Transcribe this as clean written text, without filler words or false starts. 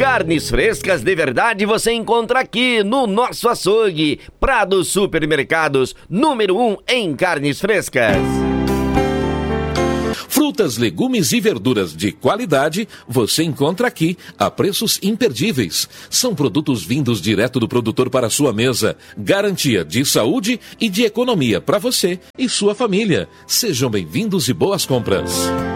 Carnes frescas de verdade você encontra aqui no nosso açougue. Prado Supermercados, número 1 em carnes frescas. Frutas, legumes e verduras de qualidade você encontra aqui a preços imperdíveis. São produtos vindos direto do produtor para a sua mesa. Garantia de saúde e de economia para você e sua família. Sejam bem-vindos e boas compras.